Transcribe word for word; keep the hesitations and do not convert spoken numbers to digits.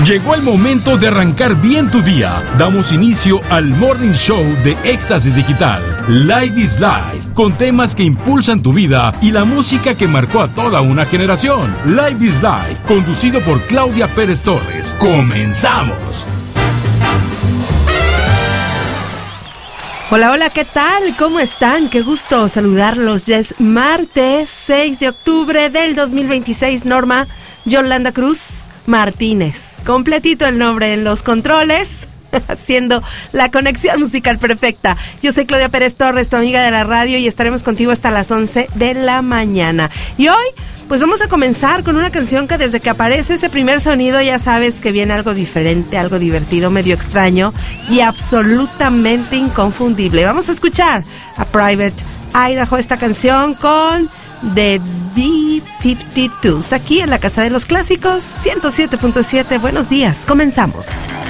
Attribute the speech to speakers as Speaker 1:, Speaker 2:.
Speaker 1: Llegó el momento de arrancar bien tu día. Damos inicio al Morning Show de Éxtasis Digital. Live is Life, con temas que impulsan tu vida y la música que marcó a toda una generación. Live is Life, conducido por Claudia Pérez Torres. ¡Comenzamos!
Speaker 2: Hola, hola, ¿qué tal? ¿Cómo están? Qué gusto saludarlos. Ya es martes seis de octubre del dos mil veintiséis. Norma Yolanda Cruz Martínez. Completito el nombre en los controles, haciendo la conexión musical perfecta. Yo soy Claudia Pérez Torres, tu amiga de la radio, y estaremos contigo hasta las once de la mañana. Y hoy, pues vamos a comenzar con una canción que desde que aparece ese primer sonido ya sabes que viene algo diferente, algo divertido, medio extraño y absolutamente inconfundible. Vamos a escuchar a Private Idaho, esta canción con The B cincuenta y dos, aquí en la Casa de los Clásicos, ciento siete punto siete. Buenos días, comenzamos.